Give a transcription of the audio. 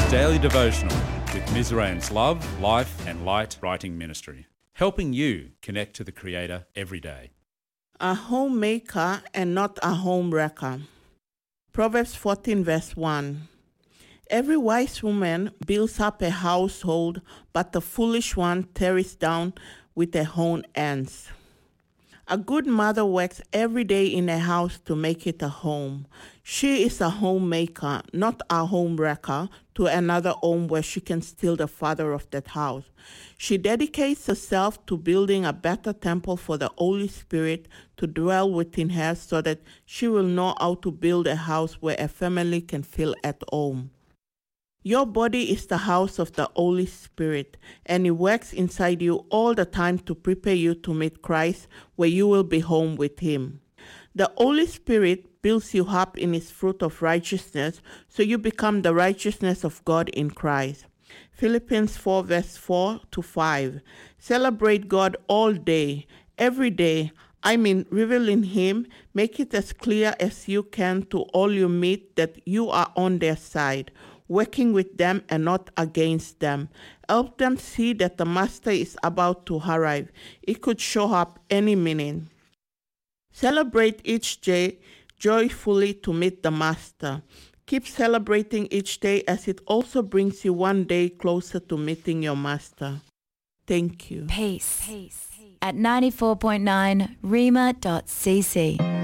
Daily Devotional with Ms. Ran's Love, Life and Light Writing Ministry, helping you connect to the Creator every day. A homemaker and not a home wrecker. Proverbs 14 verse 1. Every wise woman builds up a household, but the foolish one tears down with her own hands. A good mother works every day in a house to make it a home. She is a homemaker, not a home wrecker, to another home where she can steal the father of that house. She dedicates herself to building a better temple for the Holy Spirit to dwell within her so that she will know how to build a house where a family can feel at home. Your body is the house of the Holy Spirit, and He works inside you all the time to prepare you to meet Christ, where you will be home with Him. The Holy Spirit builds you up in His fruit of righteousness, so you become the righteousness of God in Christ. Philippians 4 verse 4 to 5. Celebrate God all day, every day. Revealing Him, make it as clear as you can to all you meet that you are on their side, working with them and not against them. Help them see that the Master is about to arrive. It could show up any minute. Celebrate each day joyfully to meet the Master. Keep celebrating each day as it also brings you one day closer to meeting your Master. Thank you. Peace. At 94.9 rima.cc.